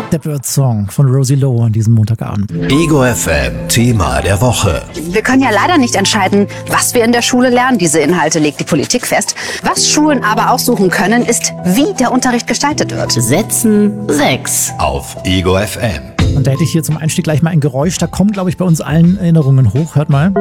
Der Bird Song von Rosie Lowe an diesem Montagabend. Ego FM Thema der Woche. Wir können ja leider nicht entscheiden, was wir in der Schule lernen. Diese Inhalte legt die Politik fest. Was Schulen aber aussuchen können, ist, wie der Unterricht gestaltet wird. Setzen 6 Auf Ego FM. Und da hätte ich hier zum Einstieg gleich mal ein Geräusch. Da kommen, glaube ich, bei uns allen Erinnerungen hoch. Hört mal.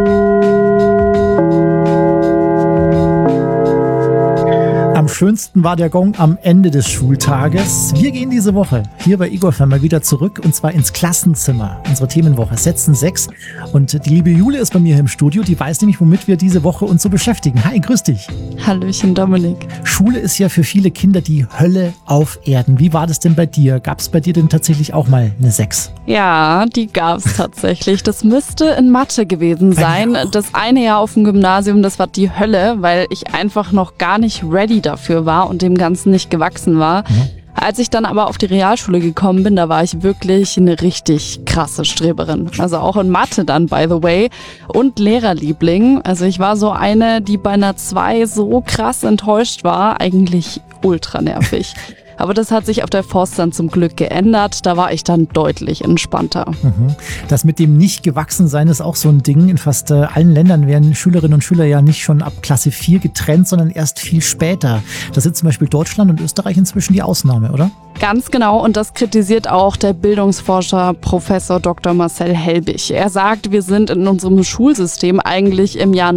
Am schönsten war der Gong am Ende des Schultages. Wir gehen diese Woche hier bei Ego FM mal wieder zurück und zwar ins Klassenzimmer. Unsere Themenwoche Setzen 6. Und die liebe Jule ist bei mir hier im Studio. Die weiß nämlich, womit wir diese Woche uns so beschäftigen. Hi, grüß dich. Hallöchen, Dominik. Schule ist ja für viele Kinder die Hölle auf Erden. Wie war das denn bei dir? Gab es bei dir denn tatsächlich auch mal eine 6? Ja, die gab's tatsächlich. Das müsste in Mathe gewesen sein. Das eine Jahr auf dem Gymnasium, das war die Hölle, weil ich einfach noch gar nicht ready dafür war und dem Ganzen nicht gewachsen war. Als ich dann aber auf die Realschule gekommen bin, da war ich wirklich eine richtig krasse Streberin. Also auch in Mathe dann, by the way. Und Lehrerliebling. Also ich war so eine, die bei einer 2 so krass enttäuscht war. Eigentlich ultra nervig. Aber das hat sich auf der Forst dann zum Glück geändert. Da war ich dann deutlich entspannter. Das mit dem Nicht-Gewachsen-Sein ist auch so ein Ding. In fast allen Ländern werden Schülerinnen und Schüler ja nicht schon ab Klasse 4 getrennt, sondern erst viel später. Das sind zum Beispiel Deutschland und Österreich inzwischen die Ausnahme, oder? Ganz genau, und das kritisiert auch der Bildungsforscher Professor Dr. Marcel Helbig. Er sagt, wir sind in unserem Schulsystem eigentlich im Jahr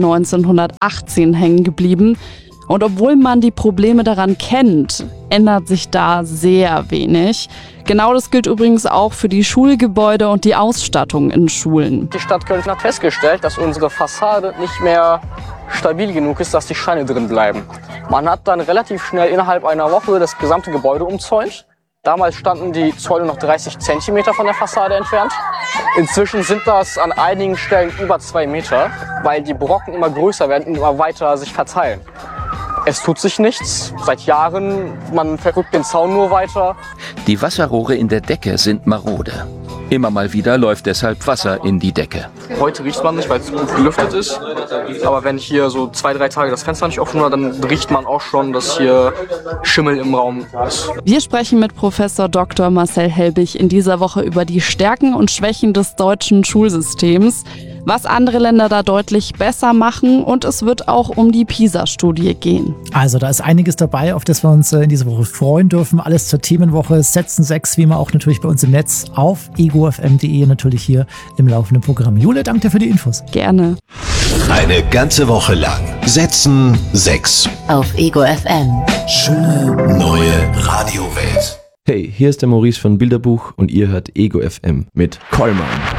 1918 hängen geblieben. Und obwohl man die Probleme daran kennt, ändert sich da sehr wenig. Genau das gilt übrigens auch für die Schulgebäude und die Ausstattung in Schulen. Die Stadt Köln hat festgestellt, dass unsere Fassade nicht mehr stabil genug ist, dass die Steine drin bleiben. Man hat dann relativ schnell innerhalb einer Woche das gesamte Gebäude umzäunt. Damals standen die Zäune noch 30 Zentimeter von der Fassade entfernt. Inzwischen sind das an einigen Stellen über 2 Meter, weil die Brocken immer größer werden und immer weiter sich verteilen. Es tut sich nichts, seit Jahren, man verrückt den Zaun nur weiter. Die Wasserrohre in der Decke sind marode. Immer mal wieder läuft deshalb Wasser in die Decke. Heute riecht man nicht, weil es gut gelüftet ist. Aber wenn hier so 2-3 Tage das Fenster nicht offen war, dann riecht man auch schon, dass hier Schimmel im Raum ist. Wir sprechen mit Professor Dr. Marcel Helbig in dieser Woche über die Stärken und Schwächen des deutschen Schulsystems, was andere Länder da deutlich besser machen, und es wird auch um die PISA-Studie gehen. Also da ist einiges dabei, auf das wir uns in dieser Woche freuen dürfen. Alles zur Themenwoche Setzen 6, wie immer auch natürlich bei uns im Netz auf egofm.de, natürlich hier im laufenden Programm. Jule, danke dir für die Infos. Gerne. Eine ganze Woche lang Setzen 6. auf Ego FM. Schöne neue Radiowelt. Hey, hier ist der Maurice von Bilderbuch und ihr hört Ego FM mit Kollmann.